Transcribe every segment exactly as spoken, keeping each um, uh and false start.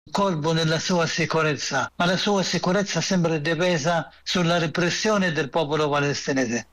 colpo nella sua sicurezza, ma la sua sicurezza sembra dipesa sulla repressione del popolo palestinese.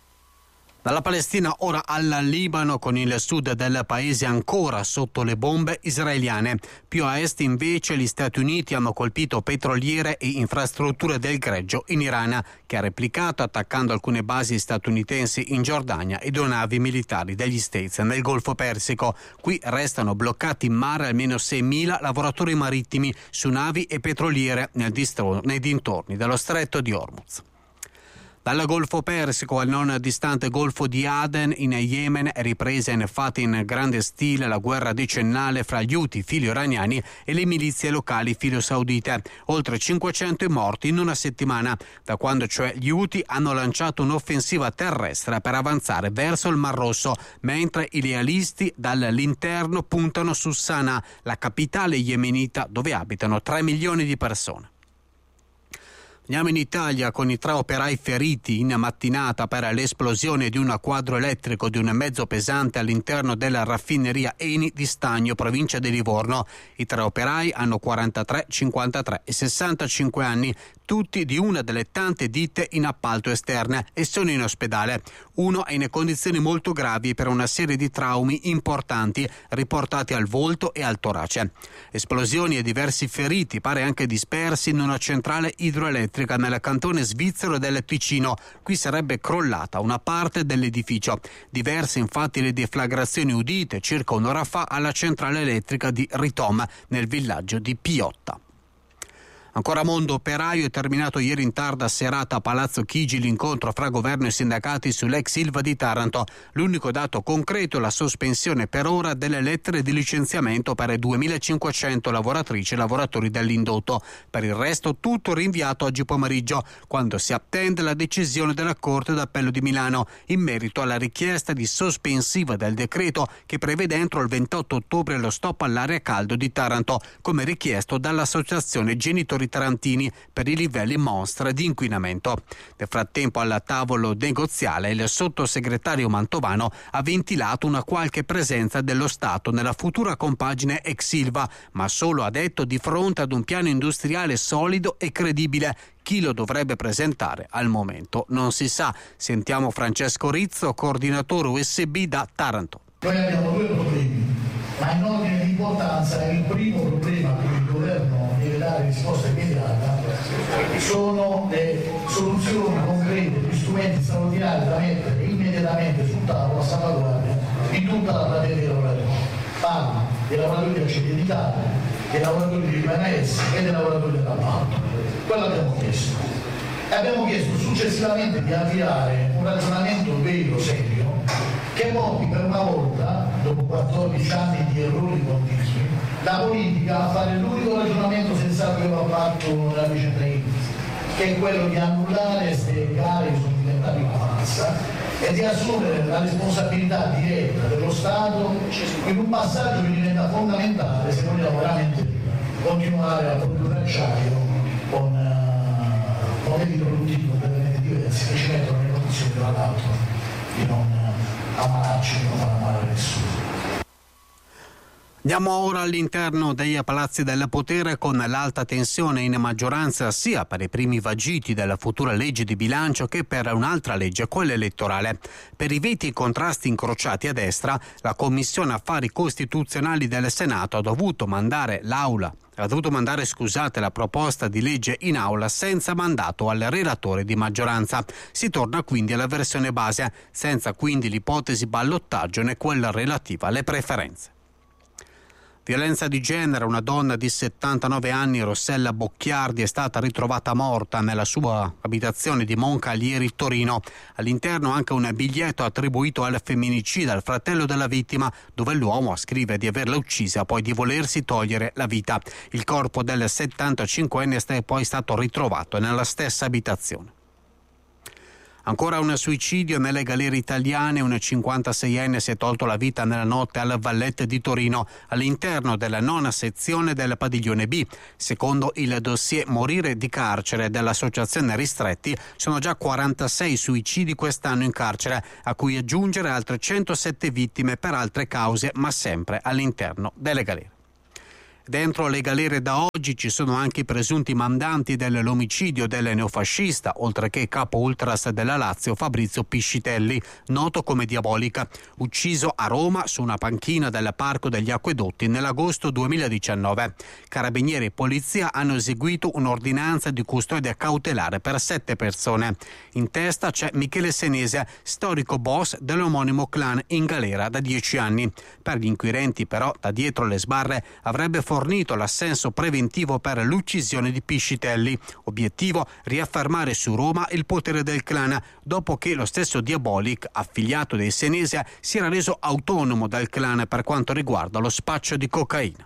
Dalla Palestina ora al Libano, con il sud del paese ancora sotto le bombe israeliane. Più a est invece gli Stati Uniti hanno colpito petroliere e infrastrutture del greggio in Iran, che ha replicato attaccando alcune basi statunitensi in Giordania e due navi militari degli States nel Golfo Persico. Qui restano bloccati in mare almeno seimila lavoratori marittimi su navi e petroliere nel distro- nei dintorni dello stretto di Hormuz. Dal Golfo Persico al non distante Golfo di Aden in Yemen è ripresa infatti in grande stile la guerra decennale fra gli Houthi filo-iraniani e le milizie locali filo-saudite. Oltre cinquecento morti in una settimana, da quando cioè gli Houthi hanno lanciato un'offensiva terrestre per avanzare verso il Mar Rosso, mentre i lealisti dall'interno puntano su Sana'a, la capitale yemenita dove abitano tre milioni di persone. Andiamo in Italia con i tre operai feriti in mattinata per l'esplosione di un quadro elettrico di un mezzo pesante all'interno della raffineria Eni di Stagno, provincia di Livorno. I tre operai hanno quarantatré, cinquantatré e sessantacinque anni, tutti di una delle tante ditte in appalto esterne, e sono in ospedale. Uno è in condizioni molto gravi per una serie di traumi importanti riportati al volto e al torace. Esplosioni e diversi feriti, pare anche dispersi in una centrale idroelettrica nel cantone svizzero del Ticino. Qui sarebbe crollata una parte dell'edificio. Diverse infatti le deflagrazioni udite circa un'ora fa alla centrale elettrica di Ritom nel villaggio di Piotta. Ancora mondo operaio, è terminato ieri in tarda serata a Palazzo Chigi l'incontro fra governo e sindacati sull'ex Ilva di Taranto. L'unico dato concreto è la sospensione per ora delle lettere di licenziamento per duemilacinquecento lavoratrici e lavoratori dell'indotto. Per il resto tutto rinviato oggi pomeriggio, quando si attende la decisione della Corte d'Appello di Milano in merito alla richiesta di sospensiva del decreto che prevede entro il ventotto ottobre lo stop all'aria a caldo di Taranto, come richiesto dall'associazione Genitori Tarantini per i livelli monstre di inquinamento. Nel frattempo al tavolo negoziale il sottosegretario Mantovano ha ventilato una qualche presenza dello Stato nella futura compagine ex Ilva, ma solo, ha detto, di fronte ad un piano industriale solido e credibile. Chi lo dovrebbe presentare al momento non si sa. Sentiamo Francesco Rizzo, coordinatore U S B da Taranto. Noi abbiamo due problemi, ma in ordine di importanza il primo problema a cui il governo deve dare risposta immediata sono le soluzioni concrete, gli strumenti straordinari da mettere immediatamente sul tavolo a salvaguardia di tutta la platea dei lavoratori. Parlo dei lavoratori della C D d'Italia, dei lavoratori di P N S e dei lavoratori dell'appalto. Quello abbiamo chiesto. E abbiamo chiesto successivamente di avviare un ragionamento vero, serio, che porti per una volta, dopo quattordici anni di errori continui, la politica a fare l'unico ragionamento sensato che va fatto nella vicenda Ilva, che è quello di annullare queste gare che sono diventate una farsa e di assumere la responsabilità diretta dello Stato in un passaggio che diventa fondamentale se vogliamo veramente continuare a produrre acciaio con uh, modelli produttivi completamente diversi che ci mettono nelle condizioni, tra l'altro, di non ammalarci, di non far male a nessuno. Andiamo ora all'interno dei palazzi del potere con l'alta tensione in maggioranza sia per i primi vagiti della futura legge di bilancio che per un'altra legge, quella elettorale. Per i veti e contrasti incrociati a destra, la Commissione Affari Costituzionali del Senato ha dovuto mandare l'aula ha dovuto mandare scusate la proposta di legge in aula senza mandato al relatore di maggioranza. Si torna quindi alla versione base, senza quindi l'ipotesi ballottaggio né quella relativa alle preferenze. Violenza di genere, una donna di settantanove anni, Rossella Bocchiardi, è stata ritrovata morta nella sua abitazione di Moncalieri, Torino. All'interno anche un biglietto attribuito al femminicida, al fratello della vittima, dove l'uomo scrive di averla uccisa, poi di volersi togliere la vita. Il corpo del settantacinquenne è poi stato ritrovato nella stessa abitazione. Ancora un suicidio nelle galere italiane, un cinquantaseienne si è tolto la vita nella notte al Vallette di Torino, all'interno della nona sezione del padiglione B. Secondo il dossier Morire di carcere dell'associazione Ristretti, sono già quarantasei suicidi quest'anno in carcere, a cui aggiungere altre centosette vittime per altre cause, ma sempre all'interno delle galere. Dentro le galere da oggi ci sono anche i presunti mandanti dell'omicidio del neofascista, oltre che capo ultras della Lazio Fabrizio Piscitelli, noto come Diabolica, ucciso a Roma su una panchina del Parco degli Acquedotti nell'agosto duemiladiciannove. Carabinieri e polizia hanno eseguito un'ordinanza di custodia cautelare per sette persone. In testa c'è Michele Senese, storico boss dell'omonimo clan in galera da dieci anni. Per gli inquirenti però, da dietro le sbarre avrebbe fornito l'assenso preventivo per l'uccisione di Piscitelli. Obiettivo: riaffermare su Roma il potere del clan, dopo che lo stesso Diabolic, affiliato dei Senese, si era reso autonomo dal clan per quanto riguarda lo spaccio di cocaina.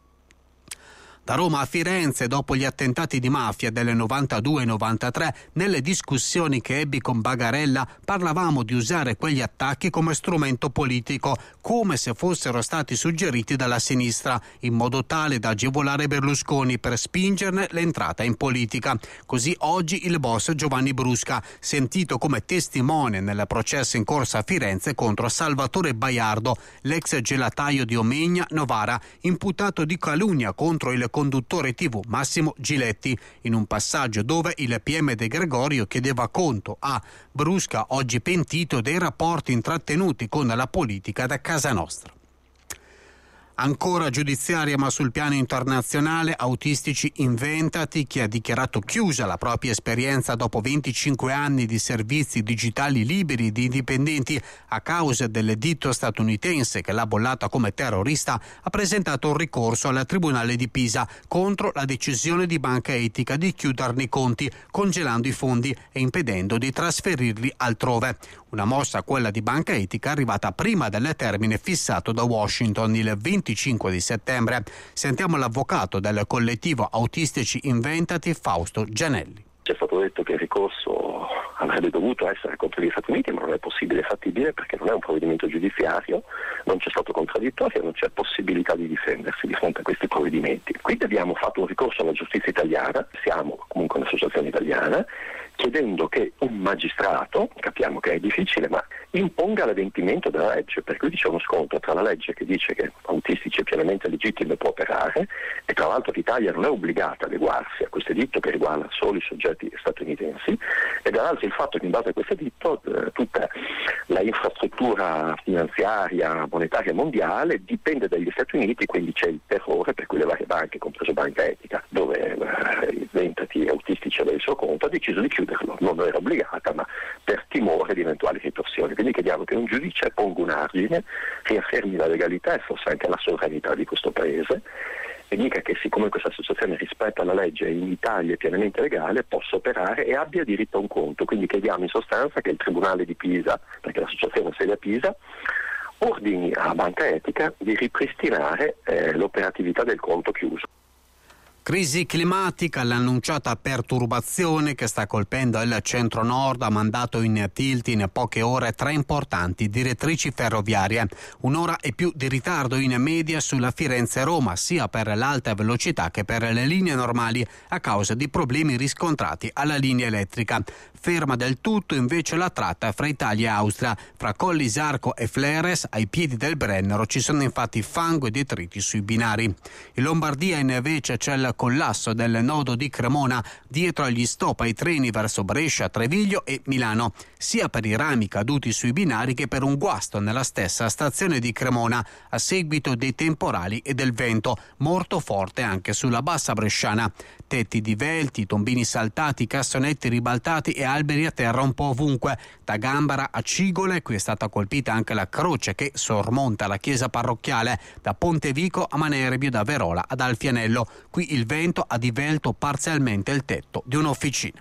Da Roma a Firenze, dopo gli attentati di mafia del novantadue novantatré, nelle discussioni che ebbi con Bagarella parlavamo di usare quegli attacchi come strumento politico, come se fossero stati suggeriti dalla sinistra, in modo tale da agevolare Berlusconi per spingerne l'entrata in politica. Così oggi il boss Giovanni Brusca, sentito come testimone nel processo in corso a Firenze contro Salvatore Baiardo, l'ex gelataio di Omegna Novara, imputato di calunnia contro il conduttore tivù Massimo Giletti, in un passaggio dove il P M De Gregorio chiedeva conto a Brusca, oggi pentito, dei rapporti intrattenuti con la politica da Casa Nostra. Ancora giudiziaria, ma sul piano internazionale, Autistici Inventati, che ha dichiarato chiusa la propria esperienza dopo venticinque anni di servizi digitali liberi di indipendenti a causa dell'editto statunitense che l'ha bollata come terrorista, ha presentato un ricorso al Tribunale di Pisa contro la decisione di Banca Etica di chiuderne i conti, congelando i fondi e impedendo di trasferirli altrove. Una mossa, quella di Banca Etica, arrivata prima del termine fissato da Washington il venticinque di settembre. Sentiamo l'avvocato del collettivo Autistici Inventati, Fausto Gianelli. C'è stato detto che il ricorso avrebbe dovuto essere contro gli Stati Uniti, ma non è possibile e fattibile perché non è un provvedimento giudiziario, non c'è stato contraddittorio, non c'è possibilità di difendersi di fronte a questi provvedimenti. Quindi abbiamo fatto un ricorso alla giustizia italiana, siamo comunque un'associazione italiana, chiedendo che un magistrato, capiamo che è difficile, ma imponga l'adempimento della legge, per cui c'è uno scontro tra la legge che dice che autistici è pienamente legittimo e può operare, e tra l'altro l'Italia non è obbligata a adeguarsi a questo editto che riguarda solo i soggetti statunitensi, e dall'altro il fatto che in base a questo editto eh, tutta la infrastruttura finanziaria, monetaria mondiale dipende dagli Stati Uniti, quindi c'è il terrore per cui le varie banche, compreso Banca Etica, dove eh, Inventati Autistici aveva il suo conto, ha deciso di chiudere. Non era obbligata, ma per timore di eventuali ritorsioni. Quindi chiediamo che un giudice ponga un argine, riaffermi la legalità e forse anche la sovranità di questo Paese e dica che siccome questa associazione rispetta la legge e in Italia è pienamente legale, possa operare e abbia diritto a un conto. Quindi chiediamo in sostanza che il Tribunale di Pisa, perché l'associazione ha sede a Pisa, ordini a Banca Etica di ripristinare eh, l'operatività del conto chiuso. Crisi climatica, l'annunciata perturbazione che sta colpendo il centro-nord ha mandato in tilt in poche ore tre importanti direttrici ferroviarie. Un'ora e più di ritardo in media sulla Firenze-Roma, sia per l'alta velocità che per le linee normali, a causa di problemi riscontrati alla linea elettrica. Ferma del tutto invece la tratta fra Italia e Austria. Fra Collisarco e Fleres, ai piedi del Brennero, ci sono infatti fango e detriti sui binari. In Lombardia invece c'è il collasso del nodo di Cremona dietro agli stop ai treni verso Brescia, Treviglio e Milano, sia per i rami caduti sui binari che per un guasto nella stessa stazione di Cremona a seguito dei temporali e del vento, molto forte anche sulla bassa bresciana. Tetti divelti, tombini saltati, cassonetti ribaltati e alberi a terra un po' ovunque, da Gambara a Cigole. Qui è stata colpita anche la croce che sormonta la chiesa parrocchiale, da Pontevico a Manerbio, da Verola ad Alfianello. Qui il vento ha divelto parzialmente il tetto di un'officina.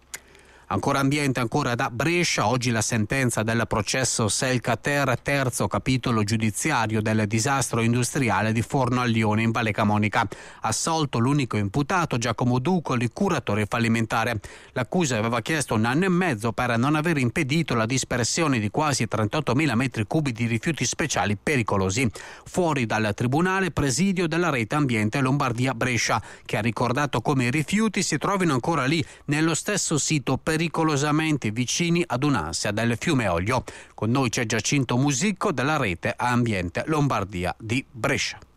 Ancora ambiente, ancora da Brescia, oggi la sentenza del processo Selcater, terzo capitolo giudiziario del disastro industriale di Forno al Lione in Valle Camonica. Assolto l'unico imputato, Giacomo Ducoli, curatore fallimentare. L'accusa aveva chiesto un anno e mezzo per non aver impedito la dispersione di quasi trentottomila metri cubi di rifiuti speciali pericolosi. Fuori dal tribunale, presidio della rete ambiente Lombardia-Brescia, che ha ricordato come i rifiuti si trovino ancora lì, nello stesso sito per pericolosamente vicini ad un'ansia del fiume Oglio. Con noi c'è Giacinto Musicco della rete Ambiente Lombardia di Brescia.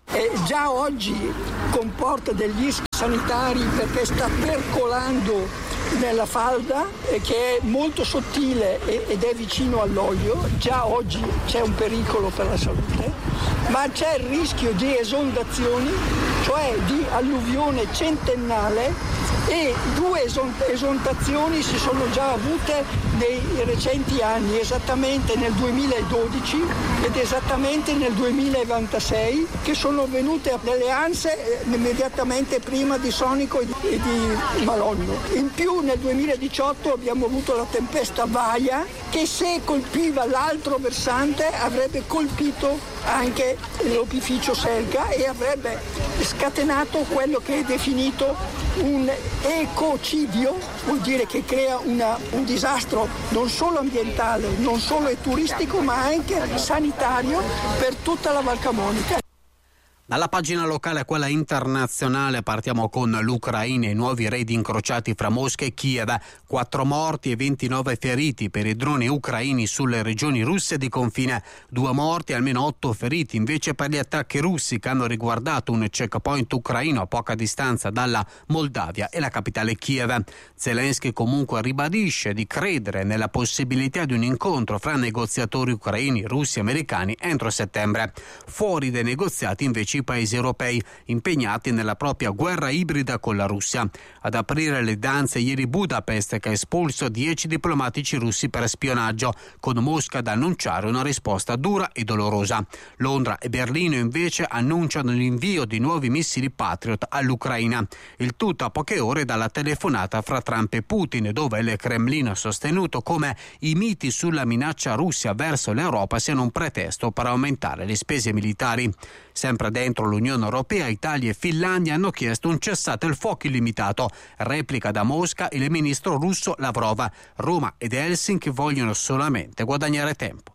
E già oggi comporta degli rischi sanitari perché sta percolando nella falda, che è molto sottile ed è vicino all'olio. Già oggi c'è un pericolo per la salute, ma c'è il rischio di esondazioni, cioè di alluvione centennale, e due esondazioni si sono già avute nei recenti anni, esattamente nel duemiladodici ed esattamente nel duemilaventisei, che sono venute nelle Anse immediatamente prima di Sonico e di Malonno. In più nel duemiladiciotto abbiamo avuto la tempesta Vaia, che se colpiva l'altro versante avrebbe colpito anche l'opificio Selga e avrebbe scatenato quello che è definito un ecocidio, vuol dire che crea una, un disastro non solo ambientale, non solo turistico, ma anche sanitario per tutta la Val Camonica. Dalla pagina locale a quella internazionale partiamo con l'Ucraina e i nuovi raid incrociati fra Mosca e Kiev. Quattro morti e ventinove feriti per i droni ucraini sulle regioni russe di confine. Due morti e almeno otto feriti invece per gli attacchi russi che hanno riguardato un checkpoint ucraino a poca distanza dalla Moldavia e la capitale Kiev. Zelensky comunque ribadisce di credere nella possibilità di un incontro fra negoziatori ucraini, russi e americani entro settembre. Fuori dai negoziati invece i paesi europei impegnati nella propria guerra ibrida con la Russia. Ad aprire le danze ieri Budapest, che ha espulso dieci diplomatici russi per spionaggio, con Mosca ad annunciare una risposta dura e dolorosa. Londra e Berlino invece annunciano l'invio di nuovi missili Patriot all'Ucraina. Il tutto a poche ore dalla telefonata fra Trump e Putin, dove il Cremlino ha sostenuto come i miti sulla minaccia Russia verso l'Europa siano un pretesto per aumentare le spese militari. Sempre dentro l'Unione Europea, Italia e Finlandia hanno chiesto un cessate il fuoco illimitato. Replica da Mosca il ministro russo Lavrov. Roma ed Helsinki vogliono solamente guadagnare tempo.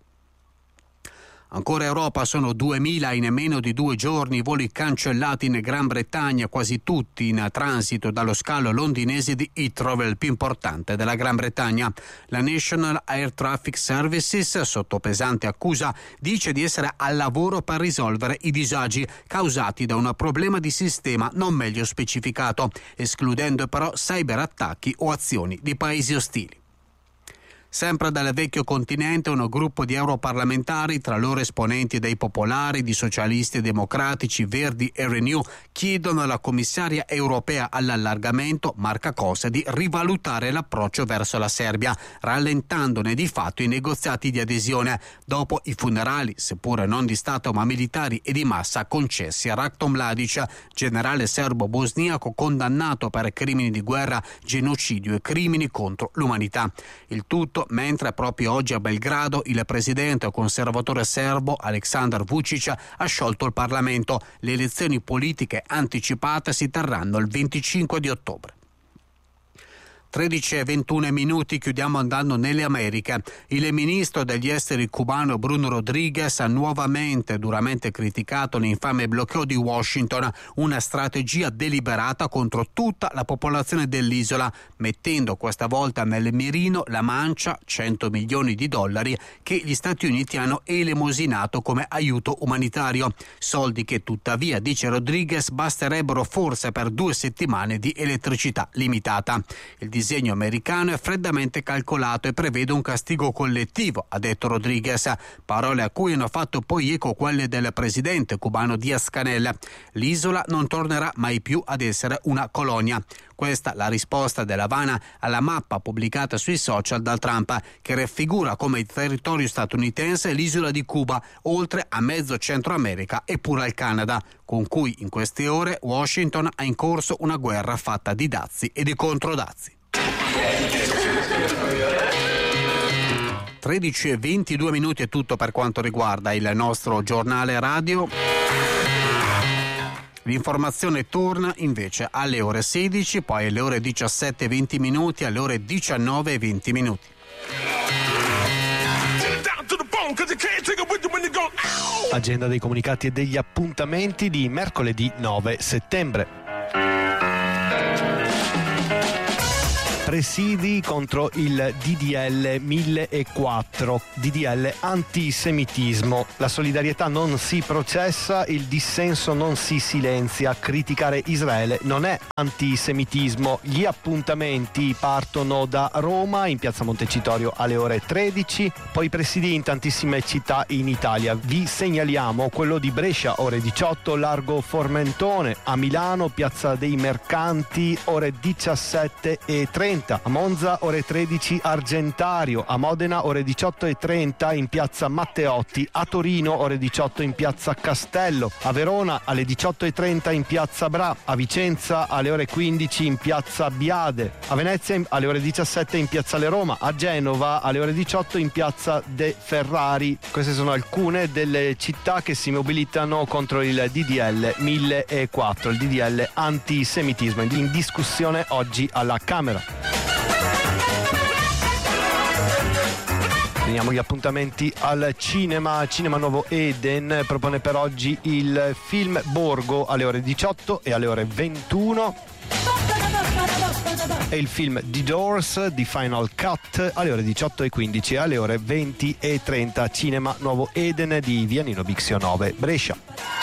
Ancora Europa, sono duemila in meno di due giorni i voli cancellati in Gran Bretagna, quasi tutti in transito dallo scalo londinese di Heathrow, il più importante della Gran Bretagna. La National Air Traffic Services, sotto pesante accusa, dice di essere al lavoro per risolvere i disagi causati da un problema di sistema non meglio specificato, escludendo però cyberattacchi o azioni di paesi ostili. Sempre dal vecchio continente, un gruppo di europarlamentari, tra loro esponenti dei popolari, di socialisti democratici, verdi e Renew, chiedono alla commissaria europea all'allargamento, Marca Cosa, di rivalutare l'approccio verso la Serbia, rallentandone di fatto i negoziati di adesione, dopo i funerali, seppure non di Stato ma militari e di massa, concessi a Ratko Mladic, generale serbo-bosniaco condannato per crimini di guerra, genocidio e crimini contro l'umanità. Il tutto mentre proprio oggi a Belgrado il presidente conservatore serbo Aleksandar Vučić ha sciolto il Parlamento. Le elezioni politiche anticipate si terranno il venticinque di ottobre. tredici e ventuno minuti, chiudiamo andando nelle Americhe. Il ministro degli esteri cubano Bruno Rodriguez ha nuovamente duramente criticato l'infame blocchetto di Washington, una strategia deliberata contro tutta la popolazione dell'isola, mettendo questa volta nel mirino la mancia, cento milioni di dollari, che gli Stati Uniti hanno elemosinato come aiuto umanitario. Soldi che tuttavia, dice Rodriguez, basterebbero forse per due settimane di elettricità limitata. Il Il disegno americano è freddamente calcolato e prevede un castigo collettivo, ha detto Rodriguez, parole a cui hanno fatto poi eco quelle del presidente cubano Díaz-Canel. L'isola non tornerà mai più ad essere una colonia. Questa la risposta dell'Havana alla mappa pubblicata sui social da Trump, che raffigura come territorio statunitense l'isola di Cuba, oltre a mezzo Centro America e pure al Canada, con cui in queste ore Washington ha in corso una guerra fatta di dazi e di controdazi. tredici e ventidue minuti è tutto per quanto riguarda il nostro giornale radio. L'informazione torna invece alle ore sedici, poi alle ore diciassette e venti minuti, alle ore diciannove e venti minuti. Agenda dei comunicati e degli appuntamenti di mercoledì nove settembre. presidi contro il D D L mille e quattro, D D L antisemitismo. La solidarietà non si processa, il dissenso non si silenzia. Criticare Israele non è antisemitismo. Gli appuntamenti partono da Roma, in piazza Montecitorio alle ore tredici, poi presidi in tantissime città in Italia. Vi segnaliamo quello di Brescia, ore diciotto, largo Formentone. A Milano, piazza dei Mercanti, ore diciassette e trenta. A Monza, ore tredici, Argentario. A Modena, ore diciotto e trenta, in piazza Matteotti. A Torino, ore diciotto, in piazza Castello. A Verona, alle diciotto e trenta, in piazza Bra. A Vicenza, alle ore quindici, in piazza Biade. A Venezia, alle ore diciassette, in piazzale Roma. A Genova, alle ore diciotto, in piazza De Ferrari. Queste sono alcune delle città che si mobilitano contro il D D L mille e quattro, il D D L antisemitismo, in discussione oggi alla Camera. Teniamo gli appuntamenti al cinema. Cinema Nuovo Eden propone per oggi il film Borgo alle ore diciotto e alle ore ventuno e il film The Doors, The Final Cut, alle ore diciotto e quindici e alle ore venti e trenta. Cinema Nuovo Eden di via Nino Bixio nove, Brescia.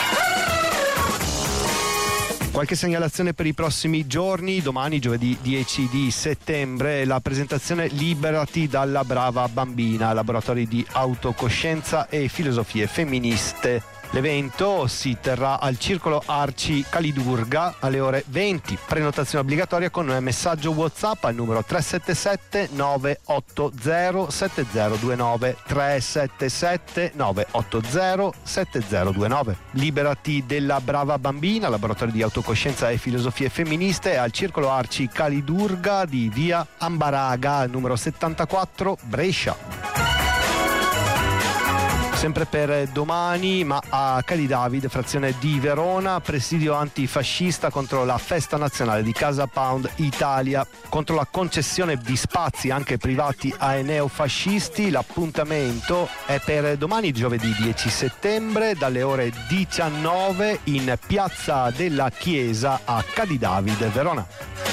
Qualche segnalazione per i prossimi giorni: domani, giovedì dieci di settembre, la presentazione Liberati dalla brava bambina, laboratori di autocoscienza e filosofie femministe. L'evento si terrà al Circolo Arci Calidurga alle ore venti. Prenotazione obbligatoria con messaggio WhatsApp al numero tre sette sette nove otto zero sette zero due nove, tre sette sette nove otto zero sette zero due nove. Liberati della brava bambina, laboratorio di autocoscienza e filosofie femministe, al Circolo Arci Calidurga di via Ambaraga numero settantaquattro, Brescia. Sempre per domani, ma a Calidavid, frazione di Verona, presidio antifascista contro la festa nazionale di Casa Pound Italia, contro la concessione di spazi anche privati ai neofascisti. L'appuntamento è per domani, giovedì dieci settembre, dalle ore diciannove in Piazza della Chiesa a Calidavid, Verona.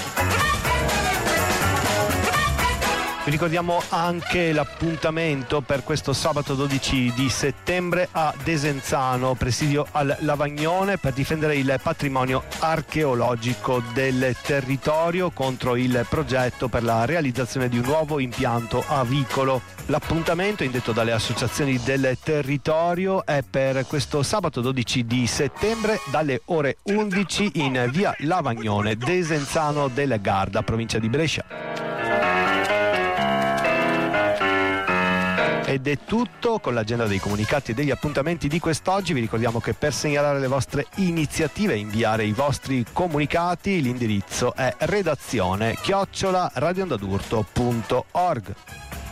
Vi ricordiamo anche l'appuntamento per questo sabato dodici di settembre a Desenzano, presidio al Lavagnone, per difendere il patrimonio archeologico del territorio contro il progetto per la realizzazione di un nuovo impianto avicolo. L'appuntamento, indetto dalle associazioni del territorio, è per questo sabato dodici di settembre dalle ore undici in via Lavagnone, Desenzano del Garda, provincia di Brescia. Ed è tutto con l'agenda dei comunicati e degli appuntamenti di quest'oggi. Vi ricordiamo che per segnalare le vostre iniziative e inviare i vostri comunicati l'indirizzo è redazione chiocciola radioondadurto punto org.